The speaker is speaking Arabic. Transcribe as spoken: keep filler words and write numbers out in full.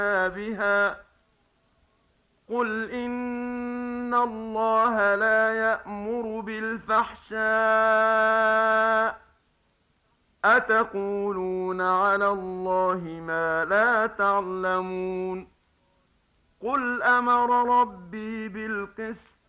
بها قل إن الله لا يأمر بالفحشاء أتقولون على الله ما لا تعلمون قل أمر ربي بالقسط